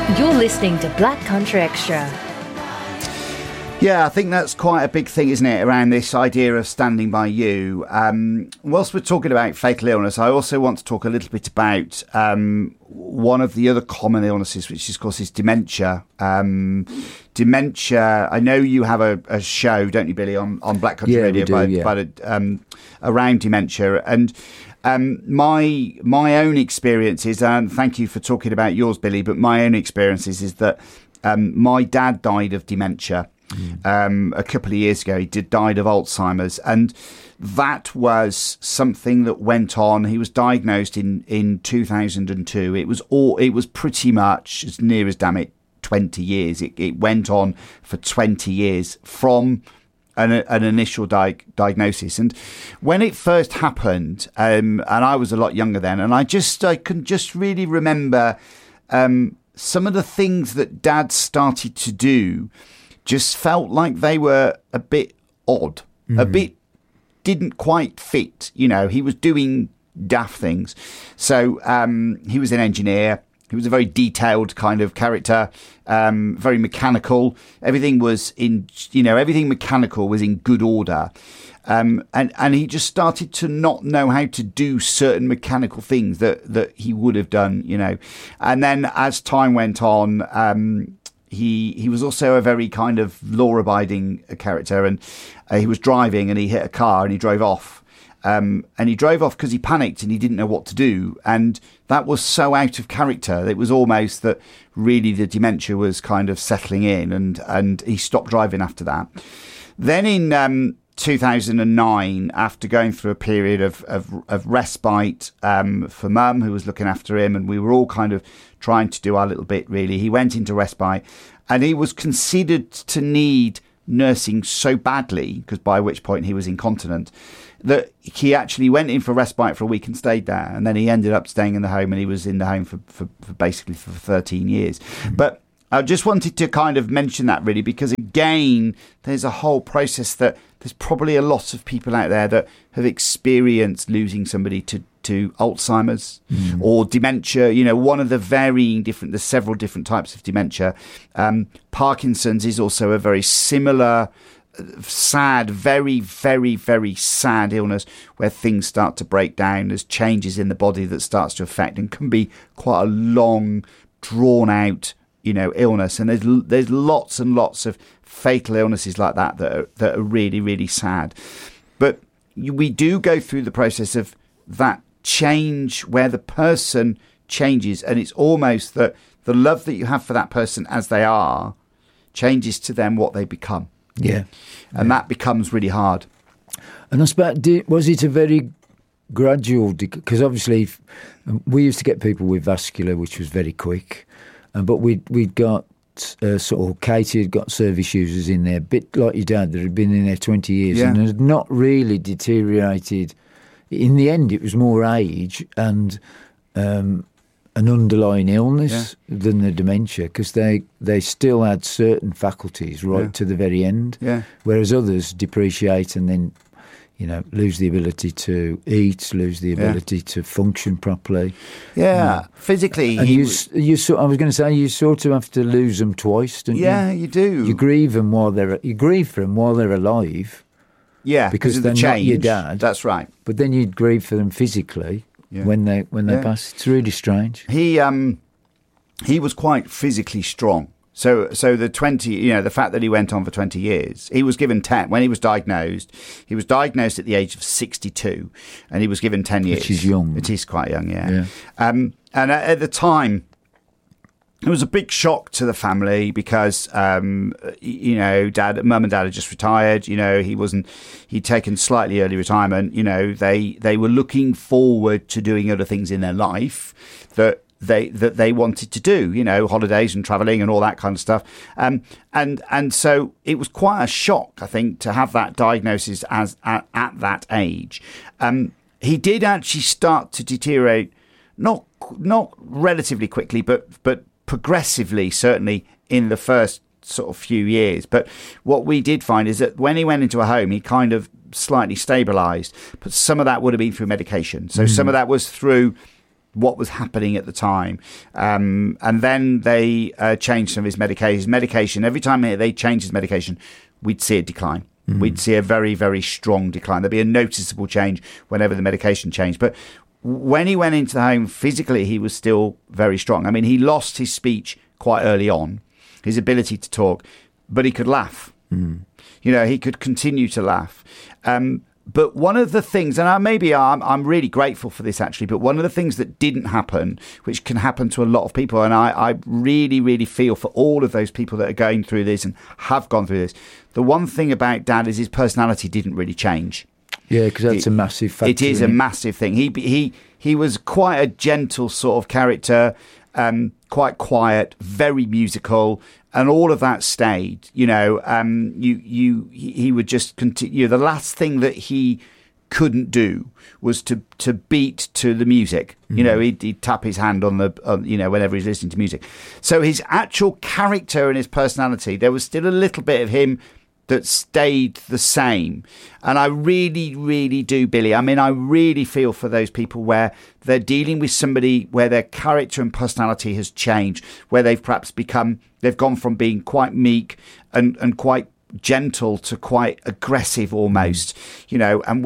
You're listening to Black Country Extra. Yeah, I think that's quite a big thing, isn't it, around this idea of standing by you. Whilst we're talking about fatal illness, I also want to talk a little bit about one of the other common illnesses, which of course is dementia. Dementia, I know you have a show, don't you, Billy, on Black Country Radio around dementia. And my own experiences, and thank you for talking about yours, Billy, but my own experiences is that my dad died of dementia. A couple of years ago. He died of Alzheimer's, and that was something that went on. He was diagnosed in 2002. It was pretty much as near as, damn it, 20 years. It went on for 20 years from an initial diagnosis. And when it first happened, and I was a lot younger then, and I can just really remember some of the things that Dad started to do just felt like they were a bit odd, a bit didn't quite fit. You know, he was doing daft things. So he was an engineer. He was a very detailed kind of character, very mechanical. Everything mechanical was in good order. And he just started to not know how to do certain mechanical things that he would have done, you know. And then as time went on, he was also a very kind of law-abiding character, and he was driving and he hit a car and he drove off. And he drove off because he panicked and he didn't know what to do. And that was so out of character. It was almost that really the dementia was kind of settling in, and he stopped driving after that. Then in 2009, after going through a period of respite for Mum, who was looking after him, and we were all kind of trying to do our little bit, really, he went into respite, and he was considered to need nursing so badly, because by which point he was incontinent, that he actually went in for respite for a week and stayed there, and then he ended up staying in the home, and he was in the home for basically 13 years. But I just wanted to kind of mention that, really, because again, there's a whole process that there's probably a lot of people out there that have experienced losing somebody to Alzheimer's or dementia. You know, one of the there's several different types of dementia. Parkinson's is also a very similar, sad, very, very, very sad illness where things start to break down. There's changes in the body that starts to affect and can be quite a long, drawn out, you know, illness. And there's lots and lots of fatal illnesses like that are really, really sad. But we do go through the process of that change where the person changes, and it's almost that the love that you have for that person as they are changes to them what they become. Yeah. And that becomes really hard. And I suppose, was it a very gradual, because obviously we used to get people with vascular, which was very quick, but we'd got sort of Katie had got service users in there, a bit like your dad, that had been in there 20 years and had not really deteriorated. In the end, it was more age and an underlying illness than the dementia, because they still had certain faculties right to the very end, whereas others depreciate and then, you know, lose the ability to eat, lose the ability to function properly. Physically. And I was going to say, you sort of have to lose them twice, don't you? Yeah, you do. You grieve them while they're alive. Yeah, because they're not your dad. That's right. But then you'd grieve for them physically when they pass. It's really strange. He was quite physically strong. So the 20, you know, the fact that he went on for 20 years, he was given 10 when he was diagnosed. He was diagnosed at the age of 62, and he was given 10 years. Which is young. It is quite young, yeah. And at the time, it was a big shock to the family because, you know, Mum and Dad had just retired. You know, he'd taken slightly early retirement. You know, they were looking forward to doing other things in their life that they wanted to do, you know, holidays and travelling and all that kind of stuff. And so it was quite a shock, I think, to have that diagnosis at that age. He did actually start to deteriorate, not relatively quickly, but progressively, certainly in the first sort of few years. But what we did find is that when he went into a home, he kind of slightly stabilised, but some of that would have been through medication. So some of that was through what was happening at the time. And then they changed some of his medication. Every time they changed his medication, we'd see a decline. Mm-hmm. We'd see a very, very strong decline. There'd be a noticeable change whenever the medication changed. But when he went into the home, physically, he was still very strong. I mean, he lost his speech quite early on, his ability to talk, but he could laugh. Mm. You know, he could continue to laugh. But one of the things, and I'm really grateful for this actually, but one of the things that didn't happen, which can happen to a lot of people, and I really, really feel for all of those people that are going through this and have gone through this, the one thing about Dad is his personality didn't really change. Yeah, because that's a massive factor. It is a massive thing. He was quite a gentle sort of character, quite quiet, very musical, and all of that stayed. You know, he would just continue. The last thing that he couldn't do was to beat to the music. Mm-hmm. You know, he'd tap his hand on whenever he's listening to music. So his actual character and his personality, there was still a little bit of him that stayed the same. And I really, really do, Billy. I mean, I really feel for those people where they're dealing with somebody where their character and personality has changed, where they've perhaps they've gone from being quite meek and quite gentle to quite aggressive almost, you know, and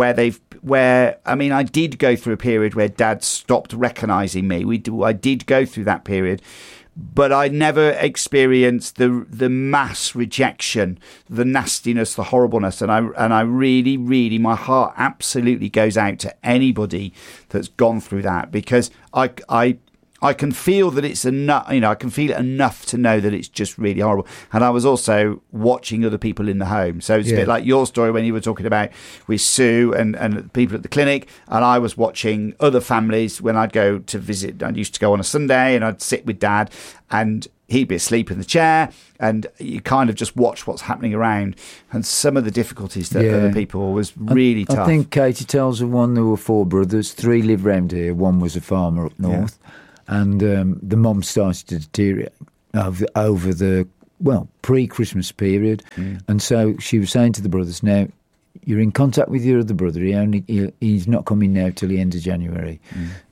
I did go through a period where Dad stopped recognising me. I did go through that period. But I never experienced the mass rejection, the nastiness, the horribleness, and I really, really, my heart absolutely goes out to anybody that's gone through that, because I can feel that it's enough. You know, I can feel it enough to know that it's just really horrible. And I was also watching other people in the home, so it's a bit like your story when you were talking about with Sue and people at the clinic. And I was watching other families when I'd go to visit. I used to go on a Sunday and I'd sit with Dad, and he'd be asleep in the chair, and you kind of just watch what's happening around. And some of the difficulties that other people was really tough. I think Katie tells of one. There were 4 brothers. 3 lived round here. 1 was a farmer up north. Yeah. And the mum started to deteriorate over the, pre-Christmas period. Mm. And so she was saying to the brothers, now, you're in contact with your other brother. He's not coming now till the end of January.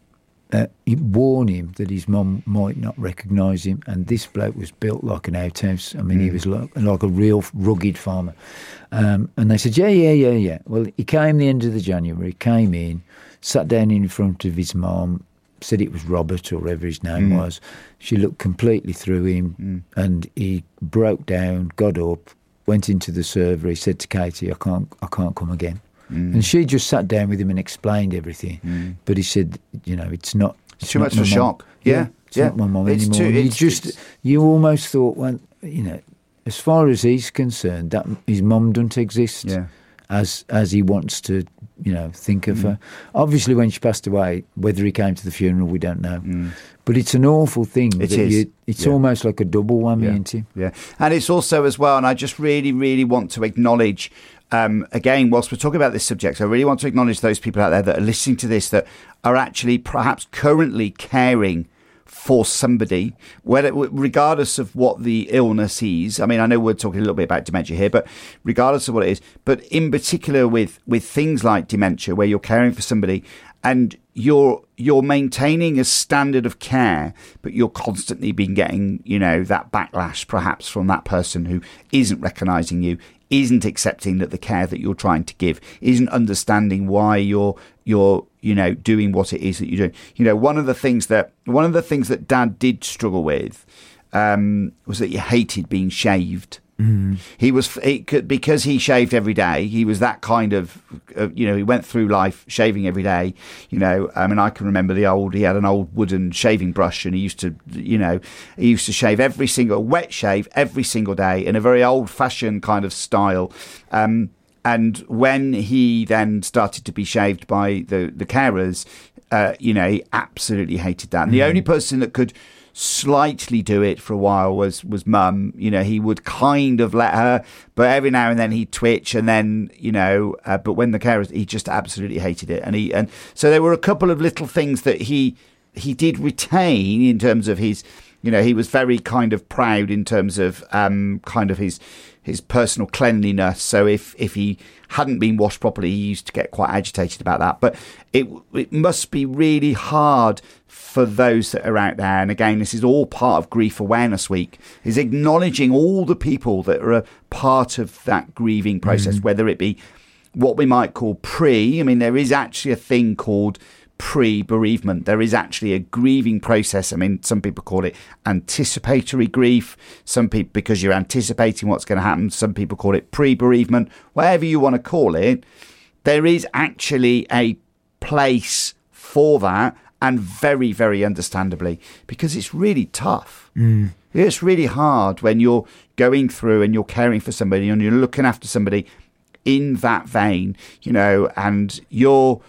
Mm. Warn him that his mum might not recognise him. And this bloke was built like an outhouse. I mean, he was like a real rugged farmer. And they said, yeah. Well, he came the end of the January, came in, sat down in front of his mum, said it was Robert or whatever his name was. She looked completely through him and he broke down, got up, went into the server. He said to Katie, I can't come again. And she just sat down with him and explained everything. But he said, you know, it's too much of a shock. It's not my mum anymore. You almost thought, well, you know, as far as he's concerned, that his mum doesn't exist as he wants to, you know, think of her. Obviously, when she passed away, whether he came to the funeral, we don't know. But it's an awful thing. It's almost like a double whammy, isn't it? Yeah. And it's also as well, and I just really, really want to acknowledge, again, whilst we're talking about this subject, I really want to acknowledge those people out there that are listening to this that are actually perhaps currently caring for somebody, regardless of what the illness is. I mean, I know we're talking a little bit about dementia here, but regardless of what it is, but in particular with things like dementia, where you're caring for somebody and you're maintaining a standard of care, but you're constantly been getting, you know, that backlash perhaps from that person who isn't recognising you, isn't accepting that the care that you're trying to give, isn't understanding why you're you know, doing what it is that you're doing. You know, one of the things that Dad did struggle with was that he hated being shaved. Because he shaved every day. He was that kind of, you know, he went through life shaving every day. You know, I mean, I can remember he had an old wooden shaving brush, and he used to shave wet shave every single day in a very old fashioned kind of style. And when he then started to be shaved by the carers, you know, he absolutely hated that. And the only person that could slightly do it for a while was Mum. You know, he would kind of let her, but every now and then he'd twitch, and then, you know, but when the carers, he just absolutely hated it. And so there were a couple of little things that he did retain in terms of his You know, he was very kind of proud in terms of kind of his personal cleanliness. So if he hadn't been washed properly, he used to get quite agitated about that. But it must be really hard for those that are out there. And again, this is all part of Grief Awareness Week, is acknowledging all the people that are a part of that grieving process, whether it be what we might call I mean, there is actually a thing called pre-bereavement. There is actually a grieving process. I mean, some people call it anticipatory grief. Some people, because you're anticipating what's going to happen. Some people call it pre-bereavement. Whatever you want to call it, there is actually a place for that, and very, very understandably, because it's really tough. It's really hard when you're going through and you're caring for somebody and you're looking after somebody in that vein, you know, and you're,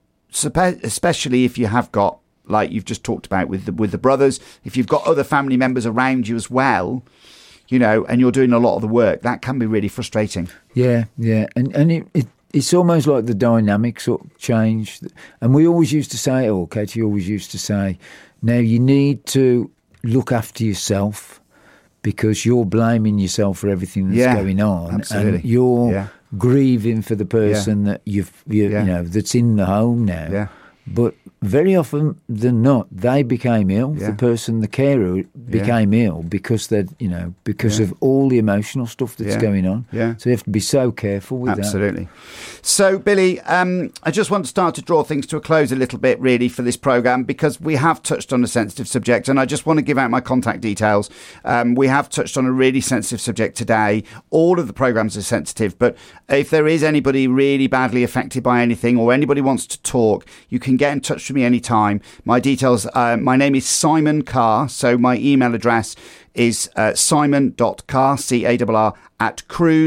especially if you have got, like you've just talked about with the brothers, if you've got other family members around you as well, you know, and you're doing a lot of the work, that can be really frustrating. Yeah, and it's almost like the dynamics sort of changed. And we always used to say, or Katie always used to say, now you need to look after yourself because you're blaming yourself for everything that's going on. Absolutely. And you're grieving for the person that you know, that's in the home now. Yeah. But very often than not, they became ill. The person, the carer, became ill because of all the emotional stuff that's going on. Yeah. So you have to be so careful with that. Absolutely. So, Billy, I just want to start to draw things to a close a little bit, really, for this programme, because we have touched on a sensitive subject, and I just want to give out my contact details. We have touched on a really sensitive subject today. All of the programmes are sensitive, but if there is anybody really badly affected by anything, or anybody wants to talk, you can get in touch with me anytime. My details, my name is Simon Carr, so my email address is simon.carr, C-A-R-R, at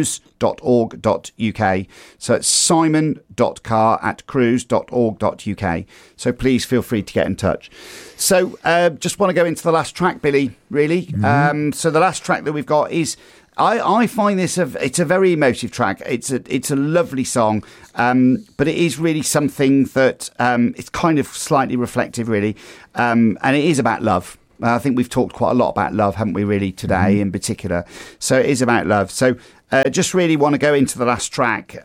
cruise.org.uk. So it's simon.carr at cruise.org.uk. So please feel free to get in touch. So just want to go into the last track, Billy, really. So the last track that we've got is, I find this it's a very emotive track. It's a lovely song, but it is really something that it's kind of slightly reflective, really, and it is about love. I think we've talked quite a lot about love, haven't we, really, today in particular. So it is about love. So just really want to go into the last track.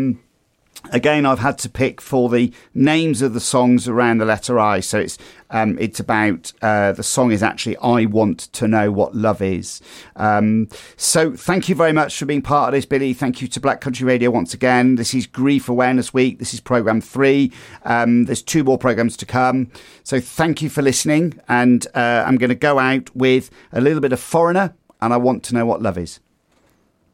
Again, I've had to pick for the names of the songs around the letter I. So it's about, the song is actually I Want to Know What Love Is. So thank you very much for being part of this, Billy. Thank you to Black Country Radio once again. This is Grief Awareness Week. This is programme 3. There's 2 more programmes to come. So thank you for listening. And I'm going to go out with a little bit of Foreigner, and I Want to Know What Love Is.